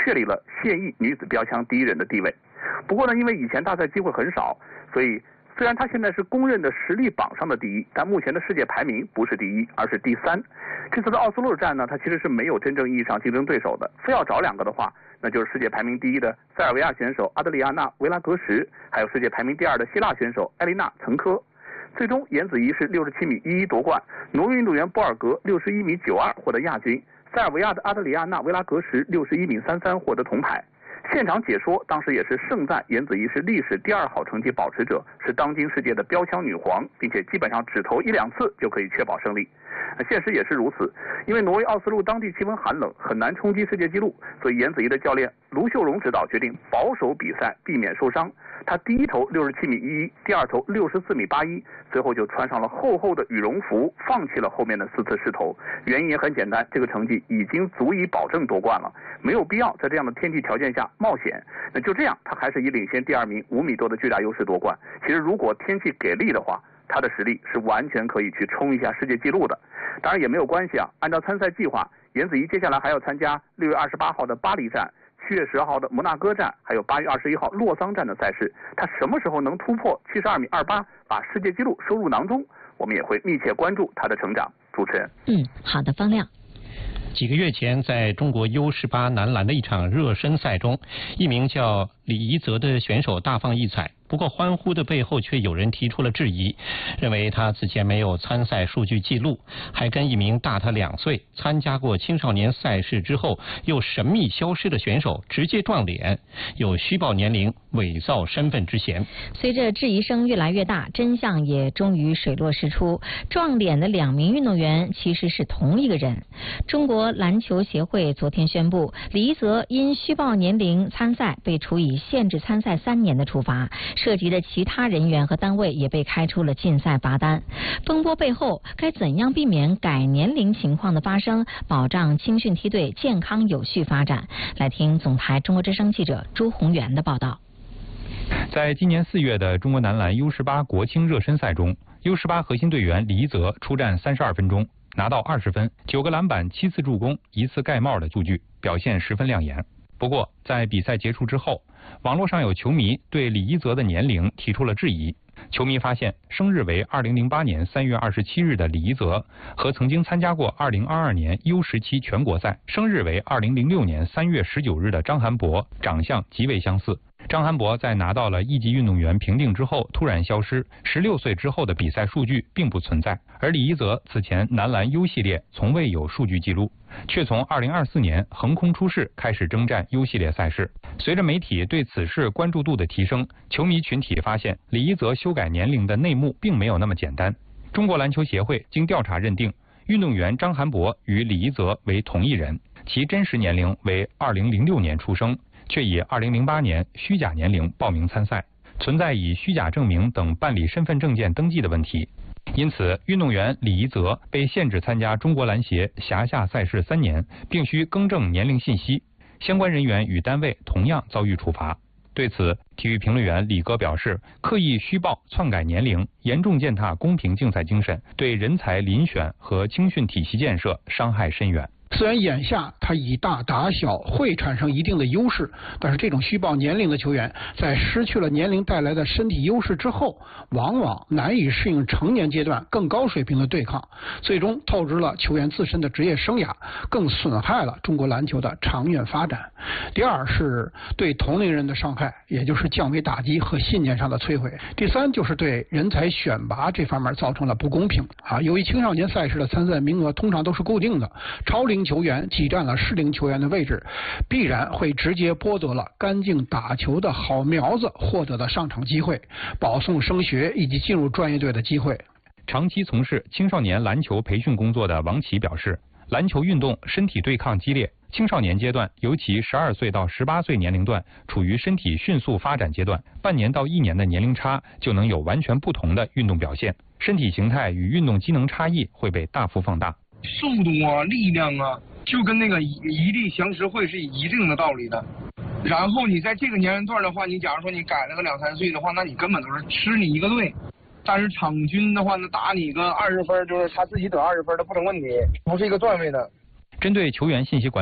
确立了现役女子标枪第一人的地位。不过呢，因为以前大赛机会很少，所以虽然她现在是公认的实力榜上的第一，但目前的世界排名不是第一，而是第3。这次的奥斯陆站呢，她其实是没有真正意义上竞争对手的。非要找2个的话，那就是世界排名第一的塞尔维亚选手阿德里亚娜·维拉格什，还有世界排名第2的希腊选手埃琳娜·岑科。最终，颜子怡是67米11夺冠，挪威运动员波尔格61米92获得亚军，塞尔维亚的阿德里亚娜·维拉格什61米33获得铜牌。现场解说当时也是盛赞颜子怡是历史第2好成绩保持者，是当今世界的标枪女皇，并且基本上只投1、2次就可以确保胜利。现实也是如此，因为挪威奥斯陆当地气温寒冷，很难冲击世界纪录，所以颜子怡的教练卢秀荣指导决定保守比赛，避免受伤。他第一投67米11，第2投64米81，随后就穿上了厚厚的羽绒服，放弃了后面的4次试投。原因也很简单，这个成绩已经足以保证夺冠了，没有必要在这样的天气条件下冒险。那就这样，他还是以领先第2名5米多的巨大优势夺冠。其实如果天气给力的话，他的实力是完全可以去冲一下世界纪录的。当然也没有关系啊，按照参赛计划，颜子怡接下来还要参加6月28号的巴黎站、7月10号的摩纳哥站，还有8月21号洛桑站的赛事。他什么时候能突破72米28，把世界纪录收入囊中，我们也会密切关注他的成长。主持人， 好的，方亮。 几个月前，在中国 U18 男篮的一场热身赛中，一名叫李怡泽的选手大放异彩。不过欢呼的背后却有人提出了质疑，认为他此前没有参赛数据记录，还跟一名大他2岁、参加过青少年赛事之后又神秘消失的选手直接撞脸，有虚报年龄、伪造身份之嫌。 随着质疑声越来越大，真相也终于水落石出，撞脸的2名运动员其实是同一个人。中国篮球协会昨天宣布，李怡泽因虚报年龄参赛被处以限制参赛3年的处罚，涉及的其他人员和单位也被开出了禁赛罚单。风波背后，该怎样避免改年龄情况的发生，保障青训梯队健康有序发展？来听总台中国之声记者朱宏元的报道。 在今年4月的中国男篮 U18 国青热身赛中， U18 核心队员李怡泽出战32分钟，拿到20分、9个篮板、7次助攻、1次盖帽的数据，表现十分亮眼。不过，在比赛结束之后，网络上有球迷对李怡泽的年龄提出了质疑。球迷发现，生日为2008年3月27日的李怡泽和曾经参加过2022年 U17 全国赛、生日为2006年3月19日的张涵博长相极为相似。张涵博在拿到了一级运动员评定之后突然消失，16岁之后的比赛数据并不存在。而李怡泽此前男篮 U 系列从未有数据记录，却从2024年横空出世开始征战 U 系列赛事。随着媒体对此事关注度的提升，球迷群体发现李怡泽修改年龄的内幕并没有那么简单。中国篮球协会经调查认定，运动员张涵博与李怡泽为同一人，其真实年龄为2006年出生，却以2008年虚假年龄报名参赛，存在以虚假证明等办理身份证件登记的问题。因此，运动员李怡泽被限制参加中国篮协辖下赛事3年，并需更正年龄信息。相关人员与单位同样遭遇处罚。对此，体育评论员李哥表示，刻意虚报、篡改年龄，严重践踏公平竞赛精神，对人才遴选和青训体系建设伤害深远。 虽然眼下他以大打小会产生一定的优势，但是这种虚报年龄的球员在失去了年龄带来的身体优势之后，往往难以适应成年阶段更高水平的对抗，最终透支了球员自身的职业生涯，更损害了中国篮球的长远发展。第二是对同龄人的伤害，也就是降维打击和信念上的摧毁。第三就是对人才选拔这方面造成了不公平由于青少年赛事的参赛名额通常都是固定的，超龄球员挤占了适龄球员的位置，必然会直接剥夺了干净打球的好苗子获得的上场机会、保送升学以及进入专业队的机会。 长期从事青少年篮球培训工作的王琦表示，篮球运动身体对抗激烈，青少年阶段，尤其12岁到18岁年龄段处于身体迅速发展阶段，半年到1年的年龄差就能有完全不同的运动表现，身体形态与运动机能差异会被大幅放大。 速度啊，力量啊，就跟那个一力降十会是一定的道理的。然后你在这个年龄段的话，你假如说你改了个2、3岁的话，那你根本都是吃你一个队。但是场均的话，那打你个20分，就是他自己得20分的不成问题，不是一个段位的。 针对球员信息管理，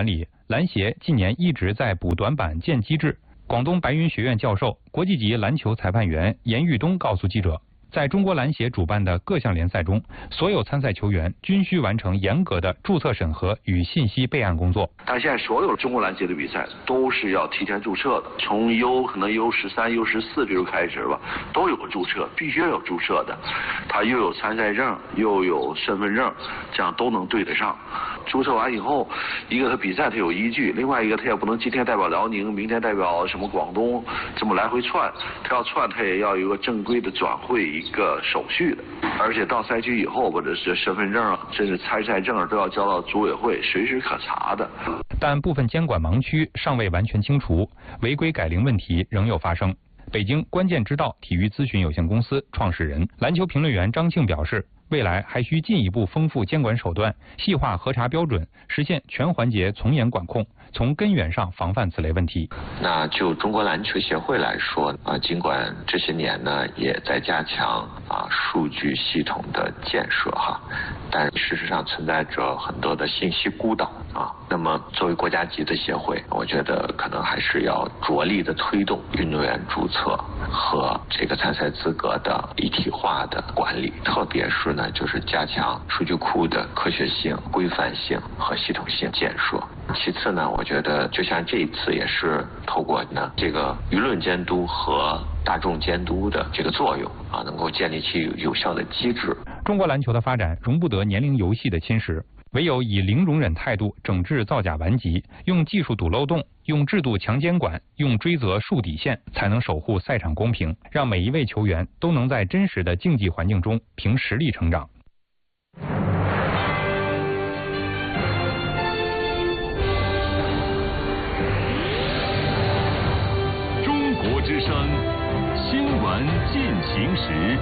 篮协近年一直在补短板建机制。广东白云学院教授、国际级篮球裁判员严玉东告诉记者，在中国篮协主办的各项联赛中，所有参赛球员均需完成严格的注册审核与信息备案工作。 但现在所有中国篮协的比赛都是要提前注册的，从可能 U13、U14比如开始吧，都有个注册，必须要有注册的。他又有参赛证，又有身份证，这样都能对得上。注册完以后，一个他比赛他有依据，另外一个他也不能今天代表辽宁，明天代表什么广东，这么来回窜。他要窜，他也要有一个正规的转会一个手续的。而且到赛区以后，或者是身份证甚至参赛证都要交到组委会，随时可查的。 但部分监管盲区尚未完全清除，违规改铃问题仍有发生。北京关键之道体育咨询有限公司创始人、篮球评论员张庆表示，未来还需进一步丰富监管手段，细化核查标准，实现全环节从严管控，从根源上防范此类问题。 那就中国篮球协会来说尽管这些年呢也在加强数据系统的建设但事实上存在着很多的信息孤岛那么作为国家级的协会，我觉得可能还是要着力的推动运动员注册和这个参赛资格的一体化的管理，特别是呢就是加强数据库的科学性、规范性和系统性建设。其次呢，我觉得就像这一次也是透过这个舆论监督和大众监督的这个作用能够建立起有效的机制。 中国篮球的发展容不得年龄游戏的侵蚀，唯有以零容忍态度整治造假顽疾，用技术堵漏洞，用制度强监管，用追责树底线，才能守护赛场公平，让每一位球员都能在真实的竞技环境中凭实力成长。 中国之声新闻进行时。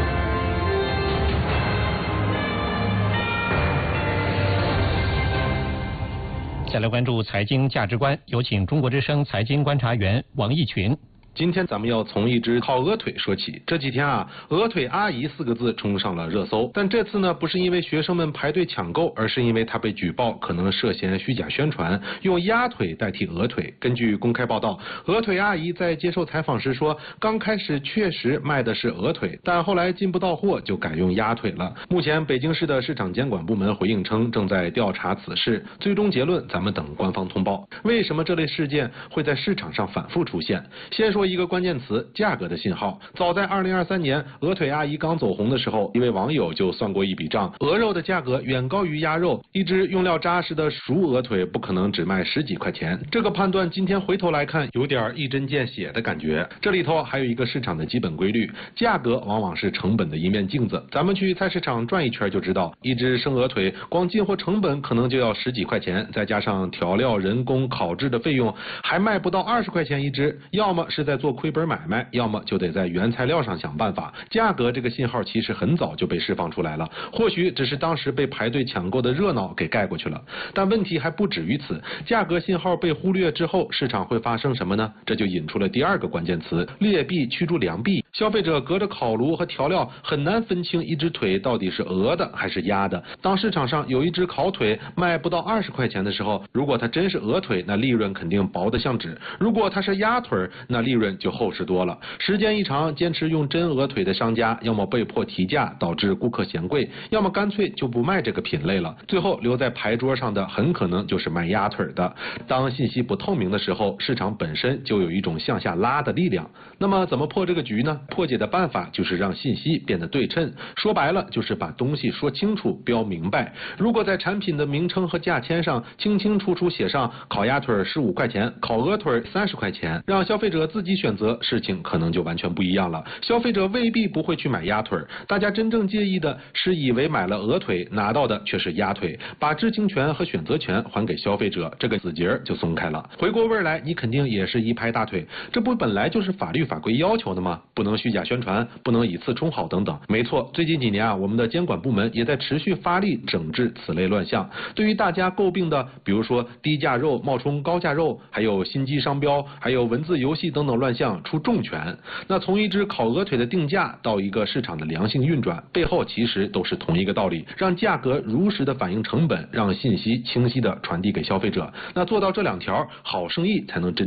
再来关注财经价值观，有请中国之声财经观察员王毅群。 今天咱们要从一只烤鹅腿说起。这几天鹅腿阿姨4个字冲上了热搜。但这次呢，不是因为学生们排队抢购，而是因为它被举报可能涉嫌虚假宣传，用鸭腿代替鹅腿。根据公开报道，鹅腿阿姨在接受采访时说，刚开始确实卖的是鹅腿，但后来进不到货，就改用鸭腿了。目前北京市的市场监管部门回应称，正在调查此事，最终结论咱们等官方通报。为什么这类事件会在市场上反复出现？先说一个关键词，价格的信号。早在2023年，鹅腿阿姨刚走红的时候，一位网友就算过一笔账，鹅肉的价格远高于鸭肉，一只用料扎实的熟鹅腿不可能只卖10几块钱。这个判断今天回头来看，有点一针见血的感觉。这里头还有一个市场的基本规律，价格往往是成本的一面镜子。咱们去菜市场转一圈就知道，一只生鹅腿光进货成本可能就要10几块钱，再加上调料、人工、烤制的费用，还卖不到20块钱一只，要么是在做亏本买卖，要么就得在原材料上想办法。价格这个信号其实很早就被释放出来了，或许只是当时被排队抢购的热闹给盖过去了。但问题还不止于此，价格信号被忽略之后，市场会发生什么呢？这就引出了第二个关键词，劣币驱逐良币。消费者隔着烤炉和调料很难分清一只腿到底是鹅的还是鸭的。当市场上有一只烤腿卖不到20块钱的时候，如果它真是鹅腿，那利润肯定薄得像纸；如果它是鸭腿，那利润就厚实多了。时间一长，坚持用真鹅腿的商家要么被迫提价导致顾客嫌贵，要么干脆就不卖这个品类了。最后留在牌桌上的很可能就是卖鸭腿的。当信息不透明的时候，市场本身就有一种向下拉的力量。那么怎么破这个局呢？破解的办法就是让信息变得对称，说白了就是把东西说清楚标明白。如果在产品的名称和价签上清清楚楚写上烤鸭腿15块钱，烤鹅腿30块钱，让消费者自己选择，事情可能就完全不一样了。消费者未必不会去买鸭腿，大家真正介意的是以为买了鹅腿拿到的却是鸭腿，把知情权和选择权还给消费者，这个死结就松开了。回过味来，你肯定也是一拍大腿，这不本来就是法律法规要求的吗？不能能虚假宣传，不能以次充好等等。没错，最近几年啊，我们的监管部门也在持续发力整治此类乱象。对于大家诟病的，比如说低价肉冒充高价肉，还有心机商标，还有文字游戏等等乱象，出重拳。那从一只烤鹅腿的定价到一个市场的良性运转，背后其实都是同一个道理，让价格如实的反映成本，让信息清晰的传递给消费者。那做到这两条，好生意才能真